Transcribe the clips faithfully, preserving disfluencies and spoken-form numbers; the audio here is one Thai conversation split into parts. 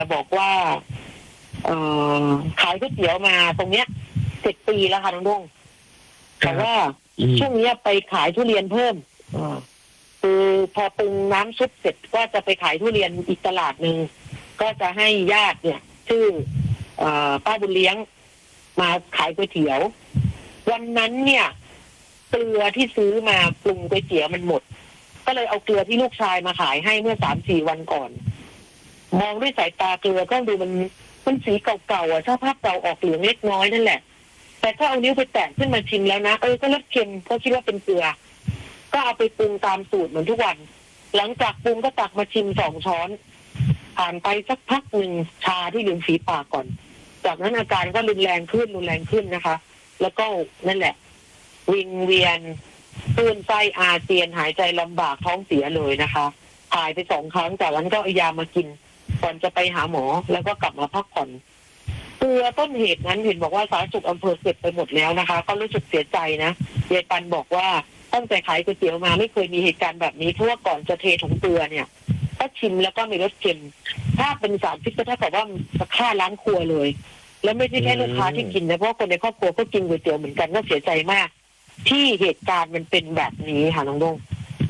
บอกว่าเอ่อขายก๋วยเตี๋ยวมาตรงเนี้ยเจ็ดปีแล้วค่ะน้องดงแต่ว่าช่วงนี้ไปขายทุเรียนเพิ่มคือพอปรุงน้ำซุปเสร็จก็จะไปขายทุเรียนอีกตลาดหนึ่งก็จะให้ญาติเนี่ยชื่อป้าบุญเลี้ยงมาขายก๋วยเตี๋ยววันนั้นเนี่ยเกลือที่ซื้อมาปรุงก๋วยเตี๋ยวมันหมดก็เลยเอาเกลือที่ลูกชายมาขายให้เมื่อสามสี่วันก่อนมองด้วยสายตาเกลือก็ดูมันมันสีเก่าๆอ่ะสภาพเก่าออกเหลืองเล็กน้อยนั่นแหละแต่ถ้าเอานิ้วไปแตะขึ้นมาชิมแล้วนะเออก็รสเค็มก็คิดว่าเป็นเกลือก็เอาไปปรุงตามสูตรเหมือนทุกวันหลังจากปรุงก็ตักมาชิมสองช้อนผ่านไปสักพักหนึ่งชาที่ริมฝีปากก่อนจากนั้นอาการก็รุนแรงขึ้นรุนแรงขึ้นนะคะแล้วก็นั่นแหละวิงเวียนคลื่นไส้อาเจียนหายใจลำบากท้องเสียเลยนะคะถ่ายไปสองครั้งจากนั้นก็เอายามากินก่อนจะไปหาหมอแล้วก็กลับมาพักผ่อนเกลือต้นเหตุนั้นเห็นบอกว่าสาธารณสุขอำเภอเก็บไปหมดแล้วนะคะก็รู้สึกเสียใจนะยายปันบอกว่าตั้งแต่ขายก๋วยเตี๋ยวมาไม่เคยมีเหตุการณ์แบบนี้เพราะว่าก่อนจะเทถุงเกลือเนี่ยก็ชิมแล้วก็มีรสเค็มถ้าเป็นสารพิษก็เท่ากับว่าจะฆ่าล้างครัวเลยแล้วไม่ใช่แค่ลูกค้าที่กินนะเพราะคนในครอบครัวก็กินก๋วยเตี๋ยวเหมือนกันก็เสียใจมากที่เหตุการณ์มันเป็นแบบนี้ค่ะน้องดง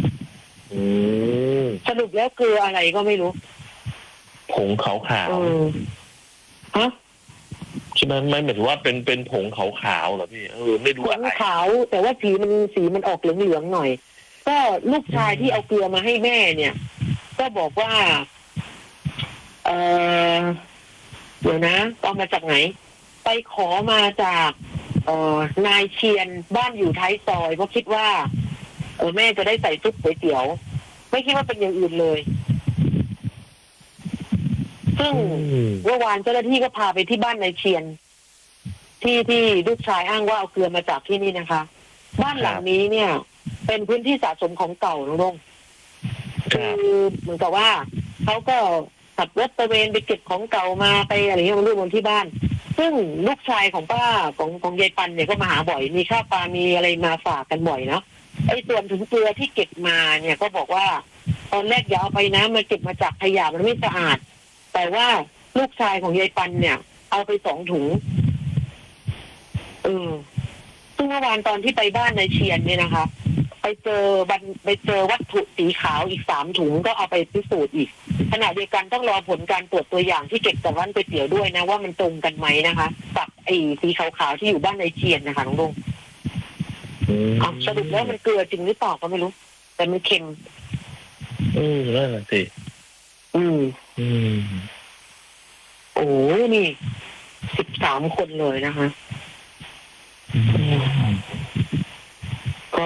สรุปแล้วเกลืออะไรก็ไม่รู้ผงขาวขาวฮะใช่ไหมไม่หมายถึงว่าเป็นเป็นผงขาวขาวเหรอพี่เออไม่รู้อะไรผงขาวแต่ว่าสีมันสีมันออกเหลืองเหลืองหน่อยก็ลูกชายที่เอาเกลือมาให้แม่เนี่ยก็บอกว่าเออเดี๋ยวนะเอามาจากไหนไปขอมาจากเอ่อนายเชียนบ้านอยู่ท้ายซอยเพราะคิดว่าเออแม่จะได้ใส่ซุปก๋วยเตี๋ยวไม่คิดว่าเป็นอย่างอื่นเลยซึ่งเมื่อวานเจ้าหน้าที่ก็พาไปที่บ้านนายเชียนที่ที่ลูกชายอ้างว่าเอาเกลือมาจากที่นี่นะคะบ้านหลังนี้เนี่ยเป็นพื้นที่สะสมของเก่าลุงคือเหมือนกับว่าเขาก็ขับรถตระเวนไปเก็บของเก่ามาไปอะไรอย่างเงี้ยมาดูบนที่บ้านซึ่งลูกชายของป้าของของยายปันเนี่ยก็มาหาบ่อยมีข้าวปลามีอะไรมาฝากกันบ่อยเนาะไอ้ส่วนถุงเกลือที่เก็บมาเนี่ยก็บอกว่าตอนแรกอย่าเอาไปนะมันเก็บมาจากขยะมันไม่สะอาดแต่ว่าลูกชายของยายปันเนี่ยเอาไปสองถุงเออซึ่งเมื่อวานตอนที่ไปบ้านนายเชียนเนี่ยนะคะไปเจอบันไปเจอวัตถุสีขาวอีกสามถุงก็เอาไปพิสูจน์อีกขณะเดียวกันต้องรอผลการตรวจตัวอย่างที่เก็บจากร้านก๋วยเตี๋ยวด้วยนะว่ามันตรงกันไหมนะคะกับไอ้สีขาวๆที่อยู่บ้านนายเชียนนะคะน้องดงอ่ะสรุปแล้วมันเกลือจริงหรือเปล่าก็ไม่รู้แต่มันเค็มอืมนั่นแหละสิอืมอืมโอ้นี่สิบสามคนเลยนะคะก็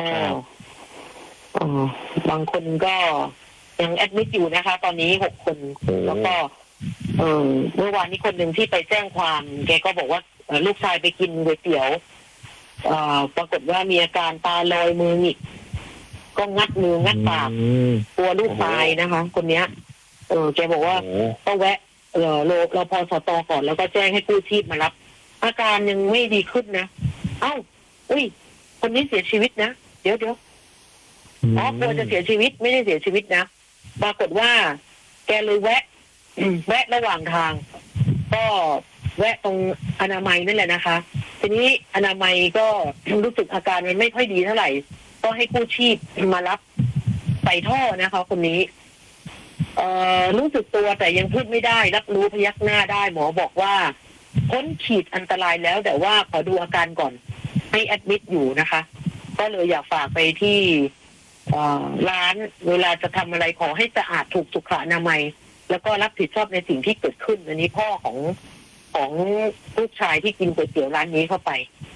บางคนก็ยังแอดมิดอยู่นะคะตอนนี้หกคนแล้วก็เออเมื่อวานนี้คนหนึ่งที่ไปแจ้งความแกก็บอกว่าลูกชายไปกินก๋วยเตี๋ยวปรากฏว่ามีอาการตาลอยมือหงิกก็งัดมืองัดปากกลัวลูกตายนะคะคนเนี้ยเออแกบอกว่าต้องแวะเออโลเราพอสตก่อนแล้วก็แจ้งให้กู้ชีพมารับอาการยังไม่ดีขึ้นนะเอ้าอุ้ยคนนี้เสียชีวิตนะเดี๋ยวเดี๋ยวอ๋อกลัวจะเสียชีวิตไม่ได้เสียชีวิตนะปรากฏว่าแกเลยแวะแวะระหว่างทางก็แวะตรงอนามัยนั่นแหละนะคะทีนี้อนามัยก็รู้สึกอาการมันไม่ค่อยดีเท่าไหร่ก็ให้กู้ชีพมารับใส่ท่อนะคะคนนี้เอ่อรู้สึกตัวแต่ยังพูดไม่ได้รับรู้พยักหน้าได้หมอบอกว่าพ้นขีดอันตรายแล้วแต่ว่าขอดูอาการก่อนให้แอดมิดอยู่นะคะก็เลยอยากฝากไปที่ร้านเวลาจะทำอะไรขอให้สะอาดถูกสุขอนามัยแล้วก็รับผิดชอบในสิ่งที่เกิดขึ้นอันนี้พ่อของของลูกชายที่กินก๋วยเตี๋ยวร้านนี้เข้าไป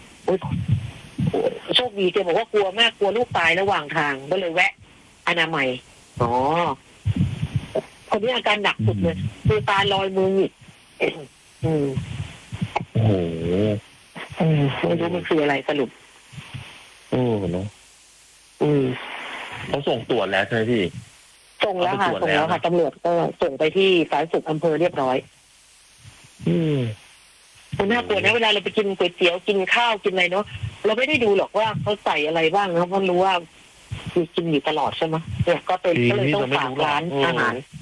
โชคดีแกบอกว่ากลัวมากกลัวลูกตายระหว่างทางก็เลยแวะอนามัยอ๋อคนนี้อาการหนักสุดเลยคือตาลอยมือหงิกอืมโอ้โหไม่รู้มันคืออะไรสรุปโอ้เนาะอืมเขาส่งตรวจแล้วใช่ไหมพี่ส่งแล้วค่ะส่งแล้วค่ะตำรวจก็ส่งไปที่สาธารณสุขอำเภอเรียบร้อยอืมมันน่ากลัวนะเวลาเราไปกินก๋วยเตี๋ยวกินข้าวกินอะไรเนาะเราไม่ได้ดูหรอกว่าเขาใส่อะไรบ้างนะเพราะรู้ว่ากินอยู่ตลอดใช่ไหมเนี่ยก็เป็นก็เลยต้องฝากร้านอาหาร